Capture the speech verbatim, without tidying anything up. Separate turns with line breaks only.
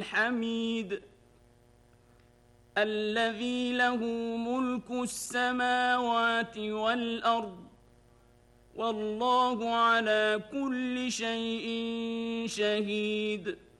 الحميد الذي له ملك السماوات والأرض والله على كل شيء شهيد.